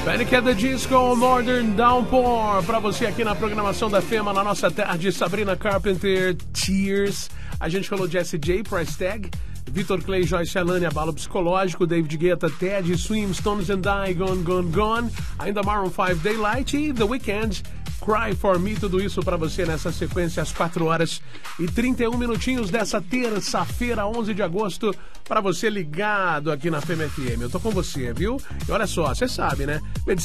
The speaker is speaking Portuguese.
Panic! At the Disco, Northern Downpour, pra você aqui na programação da FEMA, na nossa tarde. Sabrina Carpenter, Tears. A gente falou de S.J., Price Tag, Vitor Clay, Joyce Alane, Abalo Psicológico, David Guetta, Ted, Swim, Stones and I, Gone, Gone, Gone. Ainda Maroon 5, Daylight e The Weeknd, Cry For Me. Tudo isso pra você nessa sequência às 4 horas e 31 minutinhos dessa terça-feira, 11 de agosto, pra você ligado aqui na FEMA FM. Eu tô com você, viu? E olha só, você sabe, né?